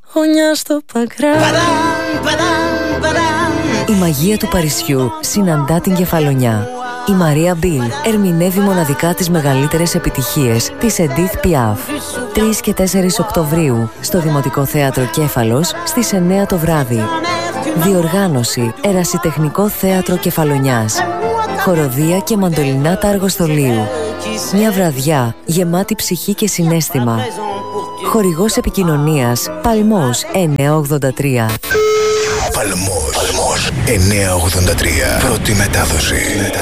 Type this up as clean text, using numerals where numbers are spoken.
Χωνιά στο Παγκρά. Η μαγεία του Παρισιού συναντά την Κεφαλονιά. Η Μαρία Μπιλ ερμηνεύει μοναδικά τις μεγαλύτερες επιτυχίες της Edith Piaf. 3 και 4 Οκτωβρίου στο Δημοτικό Θέατρο Κέφαλος στις 9 το βράδυ. Διοργάνωση Ερασιτεχνικό Θέατρο Κεφαλονιάς. Χοροδία και μαντολινάτα Αργοστολίου. Μια βραδιά γεμάτη ψυχή και συναίσθημα. Χορηγός επικοινωνίας Παλμός 983. Παλμός 983. Πρώτη μετάδοση.